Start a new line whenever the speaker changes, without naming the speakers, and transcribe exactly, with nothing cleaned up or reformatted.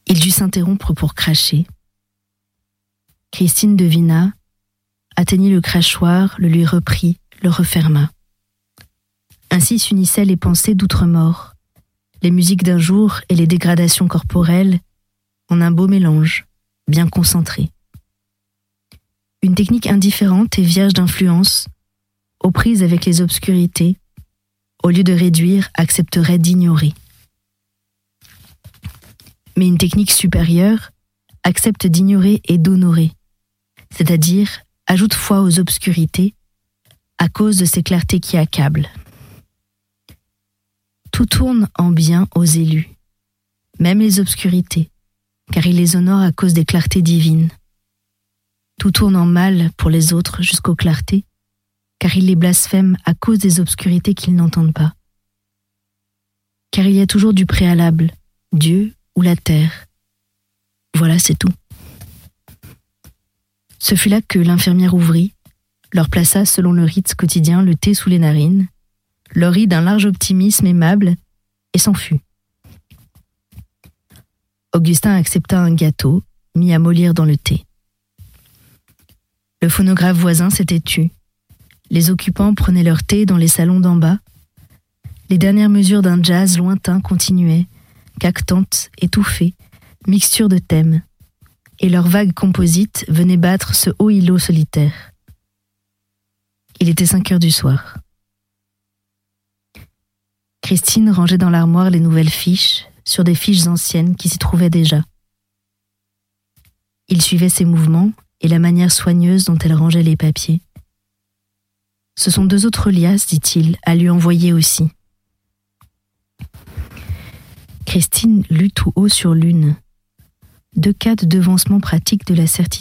Il dut s'interrompre pour cracher. Christine devina, atteignit le crachoir, le lui reprit, le referma. Ainsi s'unissaient les pensées d'outre-mort, les musiques d'un jour et les dégradations corporelles, en un beau mélange, bien concentré. Une technique indifférente et vierge d'influence, aux prises avec les obscurités, au lieu de réduire, accepterait d'ignorer. Mais une technique supérieure accepte d'ignorer et d'honorer, c'est-à-dire ajoute foi aux obscurités à cause de ces clartés qui accablent. Tout tourne en bien aux élus, même les obscurités, car il les honore à cause des clartés divines. Tout tourne en mal pour les autres jusqu'aux clartés, car il les blasphème à cause des obscurités qu'ils n'entendent pas. Car il y a toujours du préalable, Dieu ou la terre. Voilà, c'est tout. Ce fut là que l'infirmière ouvrit, leur plaça selon le rite quotidien le thé sous les narines, leur rit d'un large optimisme aimable et s'en fut. Augustin accepta un gâteau, mis à mollir dans le thé. Le phonographe voisin s'était tu. Les occupants prenaient leur thé dans les salons d'en bas. Les dernières mesures d'un jazz lointain continuaient, cactantes, étouffées, mixture de thèmes. Et leur vague composite venait battre ce haut îlot solitaire. Il était cinq heures du soir. Christine rangeait dans l'armoire les nouvelles fiches, sur des fiches anciennes qui s'y trouvaient déjà. Il suivait ses mouvements et la manière soigneuse dont elle rangeait les papiers. Ce sont deux autres liasses, dit-il, à lui envoyer aussi. Christine lut tout haut sur l'une. Deux cas de devancement pratique de la certitude.